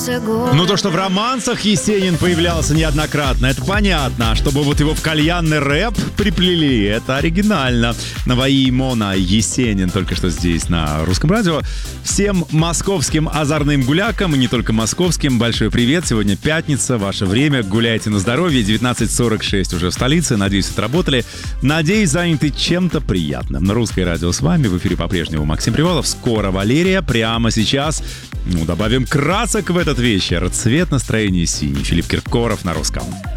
солнце город. Ну, то, что в романсах Есенин появлялся неоднократно, это понятно. А чтобы вот его в кальянный рэп приплели, это оригинально. Наваи Мона Есенин только что здесь, на Русском радио. Всем московским озорным гулякам, и не только московским, большой привет. Сегодня пятница, ваше время, гуляйте на здоровье. 19:46 уже в столице. Надеюсь, отработали. Надеюсь, заняты чем-то приятным. На Русское радио с вами. В эфире по-прежнему Максим Привалов. Скоро Валерия. Прямо сейчас добавим красок в этот вечер. Цвет настроения синий. Филипп Киркоров на Русском.